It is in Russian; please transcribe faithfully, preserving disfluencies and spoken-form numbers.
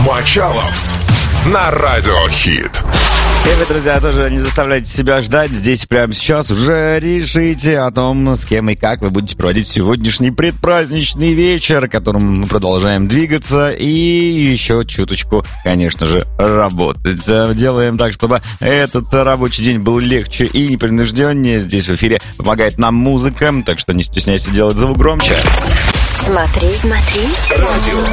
Мочалов на Радио Хит. И вы, друзья, тоже не заставляйте себя ждать. Здесь прямо сейчас уже решите о том, с кем и как вы будете проводить сегодняшний предпраздничный вечер, к которому мы продолжаем двигаться и еще чуточку, конечно же, работать. Делаем так, чтобы этот рабочий день был легче и непринужденнее. Здесь в эфире помогает нам музыка, так что не стесняйся делать звук громче. Смотри, смотри. Радио